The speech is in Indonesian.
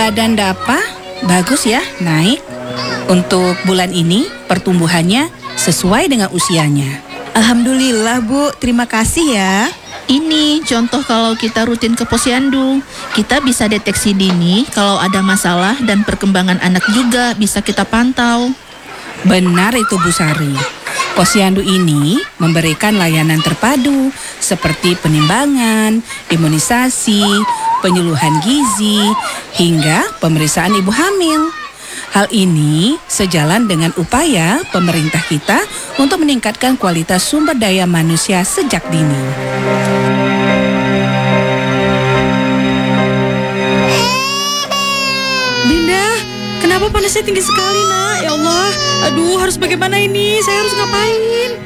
badan Dapa bagus ya, naik. Untuk bulan ini pertumbuhannya sesuai dengan usianya. Alhamdulillah Bu, terima kasih ya. Ini contoh kalau kita rutin ke posyandu. Kita bisa deteksi dini kalau ada masalah dan perkembangan anak juga bisa kita pantau. Benar itu Bu Sari. Posyandu ini memberikan layanan terpadu seperti penimbangan, imunisasi, penyuluhan gizi, hingga pemeriksaan ibu hamil. Hal ini sejalan dengan upaya pemerintah kita untuk meningkatkan kualitas sumber daya manusia sejak dini. Dinda, kenapa panasnya tinggi sekali nak? Ya Allah, aduh harus bagaimana ini? Saya harus ngapain?